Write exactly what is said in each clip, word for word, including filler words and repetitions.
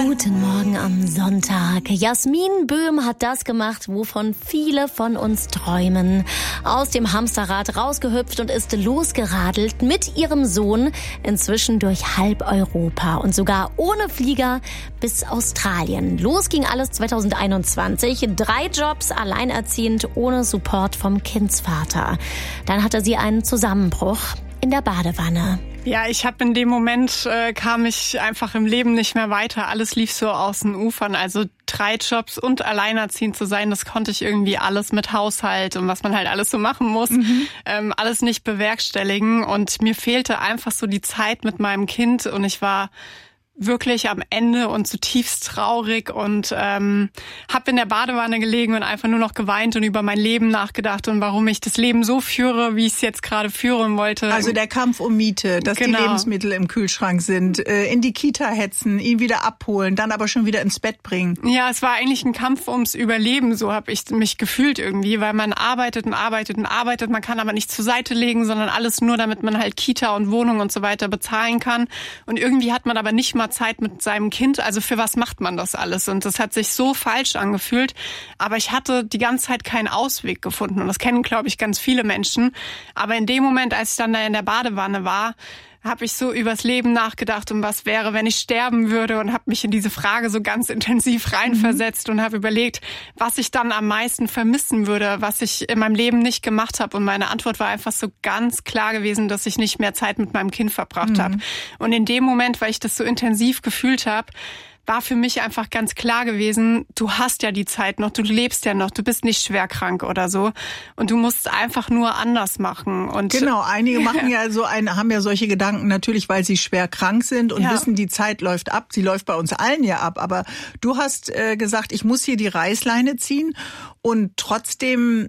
Guten Morgen am Sonntag. Jasmin Böhm hat das gemacht, wovon viele von uns träumen. Aus dem Hamsterrad rausgehüpft und ist losgeradelt mit ihrem Sohn inzwischen durch halb Europa und sogar ohne Flieger bis Australien. Los ging alles zwanzig einundzwanzig. Drei Jobs, alleinerziehend, ohne Support vom Kindsvater. Dann hatte sie einen Zusammenbruch in der Badewanne. Ja, ich habe in dem Moment, äh, kam ich einfach im Leben nicht mehr weiter. Alles lief so aus den Ufern. Also drei Jobs und alleinerziehend zu sein, das konnte ich irgendwie alles mit Haushalt und was man halt alles so machen muss, mhm. ähm, alles nicht bewerkstelligen. Und mir fehlte einfach so die Zeit mit meinem Kind und ich war wirklich am Ende und zutiefst traurig und ähm, habe in der Badewanne gelegen und einfach nur noch geweint und über mein Leben nachgedacht und warum ich das Leben so führe, wie ich es jetzt gerade führen wollte. Also der Kampf um Miete, dass genau. die Lebensmittel im Kühlschrank sind, äh, in die Kita hetzen, ihn wieder abholen, dann aber schon wieder ins Bett bringen. Ja, es war eigentlich ein Kampf ums Überleben, so habe ich mich gefühlt irgendwie, weil man arbeitet und arbeitet und arbeitet, man kann aber nicht zur Seite legen, sondern alles nur, damit man halt Kita und Wohnung und so weiter bezahlen kann. Und irgendwie hat man aber nicht mal Zeit mit seinem Kind, also für was macht man das alles? Und das hat sich so falsch angefühlt, aber ich hatte die ganze Zeit keinen Ausweg gefunden und das kennen, glaube ich, ganz viele Menschen. Aber in dem Moment, als ich dann da in der Badewanne war, habe ich so übers Leben nachgedacht und was wäre, wenn ich sterben würde und habe mich in diese Frage so ganz intensiv reinversetzt mhm. und habe überlegt, was ich dann am meisten vermissen würde, was ich in meinem Leben nicht gemacht habe. Und meine Antwort war einfach so ganz klar gewesen, dass ich nicht mehr Zeit mit meinem Kind verbracht mhm. habe. Und in dem Moment, weil ich das so intensiv gefühlt habe, war für mich einfach ganz klar gewesen, du hast ja die Zeit noch, du lebst ja noch, du bist nicht schwer krank oder so und du musst einfach nur anders machen. Und genau, einige machen ja so ein, haben ja solche Gedanken natürlich, weil sie schwer krank sind und ja. wissen, die Zeit läuft ab. Sie läuft bei uns allen ja ab, aber du hast äh, gesagt, ich muss hier die Reißleine ziehen und trotzdem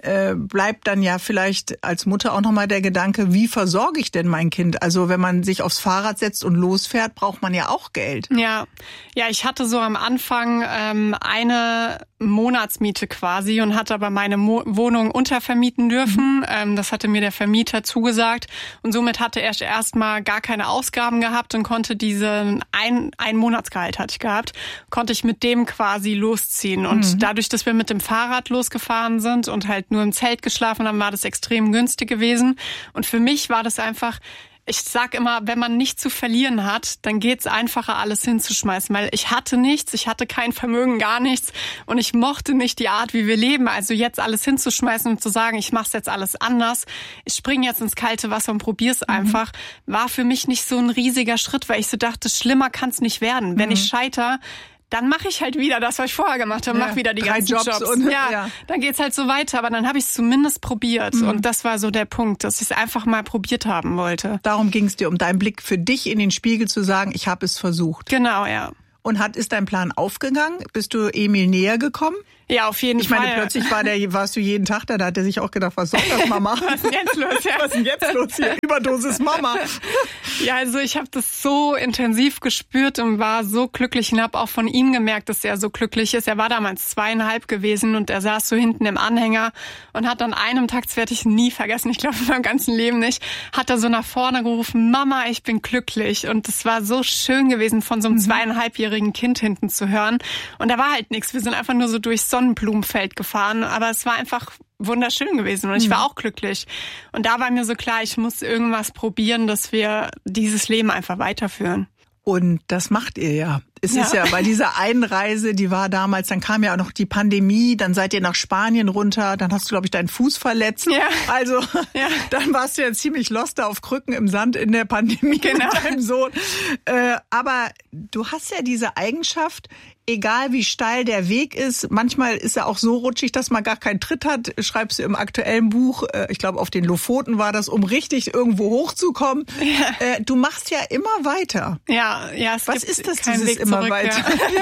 bleibt dann ja vielleicht als Mutter auch nochmal der Gedanke, wie versorge ich denn mein Kind? Also wenn man sich aufs Fahrrad setzt und losfährt, braucht man ja auch Geld. Ja, ja, ich hatte so am Anfang ähm, eine Monatsmiete quasi und hatte aber meine Mo- Wohnung untervermieten dürfen. Mhm. Ähm, das hatte mir der Vermieter zugesagt und somit hatte er erstmal gar keine Ausgaben gehabt und konnte diesen ein, ein Monatsgehalt hatte ich gehabt, konnte ich mit dem quasi losziehen. Und mhm. dadurch, dass wir mit dem Fahrrad losgefahren sind und halt nur im Zelt geschlafen haben, war das extrem günstig gewesen. Und für mich war das einfach, ich sag immer, wenn man nichts zu verlieren hat, dann geht's einfacher, alles hinzuschmeißen. Weil ich hatte nichts, ich hatte kein Vermögen, gar nichts. Und ich mochte nicht die Art, wie wir leben. Also jetzt alles hinzuschmeißen und zu sagen, ich mach's jetzt alles anders. Ich springe jetzt ins kalte Wasser und probier's mhm. einfach. War für mich nicht so ein riesiger Schritt, weil ich so dachte, schlimmer kann's nicht werden. Wenn mhm. ich scheiter, dann mache ich halt wieder das, was ich vorher gemacht habe, ja, mach wieder die ganzen Jobs. Jobs. Und, ja, ja, dann geht's halt so weiter. Aber dann habe ich es zumindest probiert. Mhm. Und das war so der Punkt, dass ich es einfach mal probiert haben wollte. Darum ging es dir, um deinen Blick für dich in den Spiegel zu sagen, ich habe es versucht. Genau, ja. Und hat ist dein Plan aufgegangen? Bist du Emil näher gekommen? Ja, auf jeden ich Fall. Ich meine, plötzlich war der, warst du jeden Tag da, da hat er sich auch gedacht, was soll das Mama? Was ist denn jetzt los? Ja. Was ist denn jetzt los hier? Überdosis Mama. Ja, also ich habe das so intensiv gespürt und war so glücklich und habe auch von ihm gemerkt, dass er so glücklich ist. Er war damals zweieinhalb gewesen und er saß so hinten im Anhänger und hat an einem Tag, das werde ich nie vergessen, ich glaube in meinem ganzen Leben nicht, hat er so nach vorne gerufen, Mama, ich bin glücklich. Und das war so schön gewesen, von so einem mhm. zweieinhalbjährigen Kind hinten zu hören. Und da war halt nichts, wir sind einfach nur so durchs Sonnenblumenfeld gefahren, aber es war einfach wunderschön gewesen und ich war auch glücklich. Und da war mir so klar, ich muss irgendwas probieren, dass wir dieses Leben einfach weiterführen. Und das macht ihr ja. Es ja. ist ja bei dieser Einreise, die war damals, dann kam ja auch noch die Pandemie, dann seid ihr nach Spanien runter, dann hast du, glaube ich, deinen Fuß verletzt. Ja. Also ja. dann warst du ja ziemlich lost da auf Krücken im Sand in der Pandemie genau. mit deinem Sohn. Äh, aber du hast ja diese Eigenschaft, egal wie steil der Weg ist, manchmal ist er auch so rutschig, dass man gar keinen Tritt hat, schreibst du im aktuellen Buch, äh, ich glaube auf den Lofoten war das, um richtig irgendwo hochzukommen. Ja. Äh, du machst ja immer weiter. Ja, ja. Es Was gibt ist das, keinen dieses Weg immer zurück, weiter?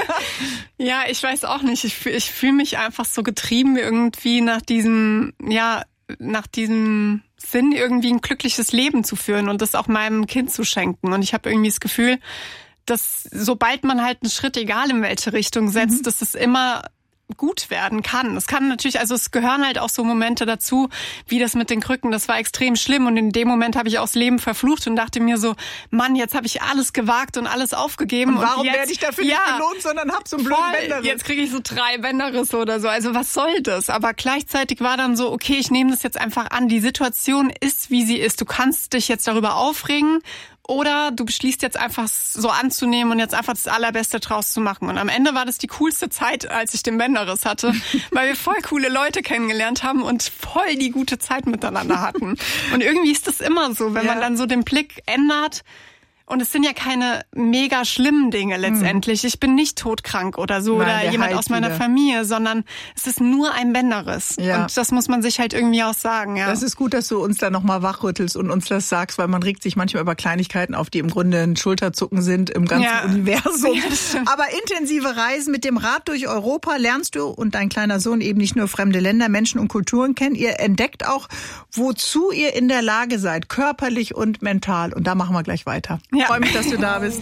Ja. ja, ich weiß auch nicht. Ich, ich fühle mich einfach so getrieben irgendwie nach diesem, ja, nach diesem Sinn, irgendwie ein glückliches Leben zu führen und das auch meinem Kind zu schenken. Und ich habe irgendwie das Gefühl, dass sobald man halt einen Schritt, egal in welche Richtung setzt, mhm. dass es immer gut werden kann. Es kann natürlich, also es gehören halt auch so Momente dazu, wie das mit den Krücken. Das war extrem schlimm und in dem Moment habe ich auch das Leben verflucht und dachte mir so, Mann, jetzt habe ich alles gewagt und alles aufgegeben. Und warum und jetzt, werde ich dafür ja, nicht belohnt, sondern hab so einen blöden voll, Bänderriss? Jetzt kriege ich so drei Bänderrisse oder so. Also was soll das? Aber gleichzeitig war dann so, okay, ich nehme das jetzt einfach an. Die Situation ist, wie sie ist. Du kannst dich jetzt darüber aufregen. Oder du beschließt jetzt einfach so anzunehmen und jetzt einfach das Allerbeste draus zu machen. Und am Ende war das die coolste Zeit, als ich den Bänderriss hatte, weil wir voll coole Leute kennengelernt haben und voll die gute Zeit miteinander hatten. Und irgendwie ist das immer so, wenn ja. man dann so den Blick ändert. Und es sind ja keine mega schlimmen Dinge letztendlich. Ich bin nicht todkrank oder so Nein, oder jemand aus meiner wieder. Familie, sondern es ist nur ein Bänderriss. Ja. Und das muss man sich halt irgendwie auch sagen. Ja. Das ist gut, dass du uns da nochmal wachrüttelst und uns das sagst, weil man regt sich manchmal über Kleinigkeiten auf, die im Grunde ein Schulterzucken sind im ganzen ja. Universum. Ja, aber intensive Reisen mit dem Rad durch Europa lernst du und dein kleiner Sohn eben nicht nur fremde Länder, Menschen und Kulturen kennen. Ihr entdeckt auch, wozu ihr in der Lage seid, körperlich und mental. Und da machen wir gleich weiter. Ja. Freue mich, dass du da bist.